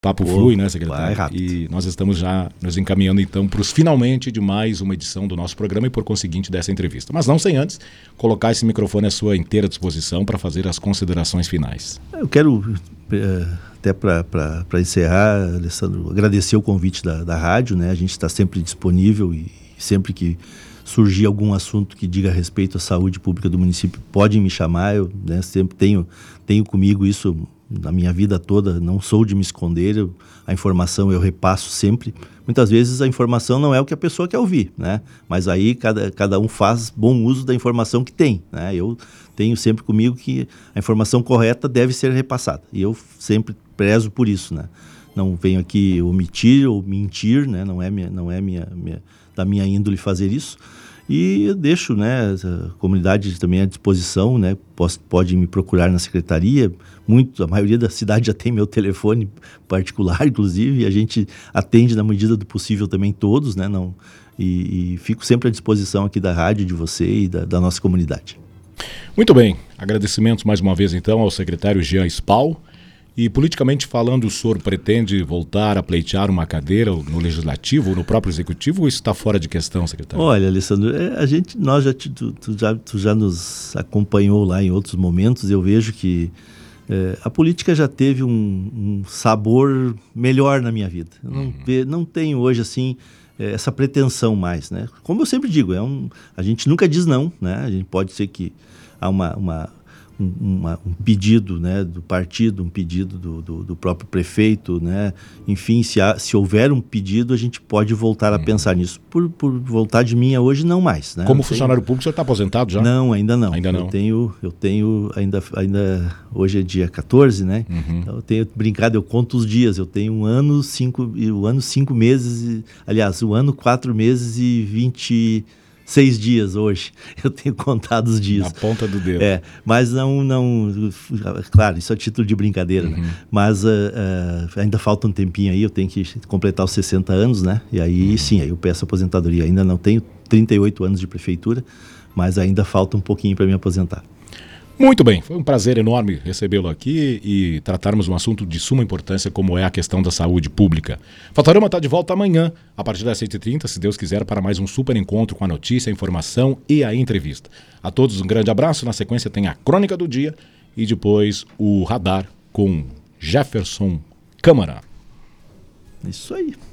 Papo flui, né, secretário? Vai rápido. E nós estamos já nos encaminhando, então, para os finalmente de mais uma edição do nosso programa e, por conseguinte, dessa entrevista. Mas não sem antes colocar esse microfone à sua inteira disposição para fazer as considerações finais. Eu quero, até para encerrar, Alessandro, agradecer o convite da rádio, né? A gente está sempre disponível e sempre que surgir algum assunto que diga respeito à saúde pública do município, podem me chamar. Eu, né, sempre tenho comigo isso na minha vida toda, não sou de me esconder, a informação eu repasso sempre. Muitas vezes a informação não é o que a pessoa quer ouvir, né? Mas aí cada um faz bom uso da informação que tem, né? Eu tenho sempre comigo que a informação correta deve ser repassada, e eu sempre prezo por isso, né? Não venho aqui omitir ou mentir, né? Não é da minha índole fazer isso. E eu deixo, né, a comunidade também à disposição, né, pode me procurar na secretaria. A maioria da cidade já tem meu telefone particular, inclusive, e a gente atende na medida do possível também todos, né, e fico sempre à disposição aqui da rádio, de você e da nossa comunidade. Muito bem, agradecimentos mais uma vez então ao secretário Jean Spal. E politicamente falando, o senhor pretende voltar a pleitear uma cadeira no Legislativo ou no próprio Executivo, ou isso está fora de questão, secretário? Olha, Alessandro, tu já nos acompanhou lá em outros momentos. Eu vejo que a política já teve um sabor melhor na minha vida. Não tenho hoje assim essa pretensão mais, né? Como eu sempre digo, a gente nunca diz não, né? A gente pode ser que há um pedido, né, do partido, um pedido do próprio prefeito, né? Enfim, se houver um pedido, a gente pode voltar a pensar nisso. Por vontade minha hoje, não mais, né? Como funcionário público, o senhor está aposentado já? Não, ainda não. Ainda não. Eu tenho ainda hoje é dia 14, né? Então eu tenho brincado, eu conto os dias. Eu tenho um ano, 5 meses, aliás, um ano, 4 meses e 26 dias hoje. Eu tenho contado os dias. Na ponta do dedo. Mas claro, isso é título de brincadeira, né? Mas ainda falta um tempinho aí, eu tenho que completar os 60 anos, né? E aí sim, aí eu peço aposentadoria. Ainda não tenho 38 anos de prefeitura, mas ainda falta um pouquinho para me aposentar. Muito bem, foi um prazer enorme recebê-lo aqui e tratarmos um assunto de suma importância como é a questão da saúde pública. Fatorama está de volta amanhã, a partir das 7h30, se Deus quiser, para mais um super encontro com a notícia, a informação e a entrevista. A todos um grande abraço, na sequência tem a Crônica do Dia e depois o Radar com Jefferson Câmara. Isso aí.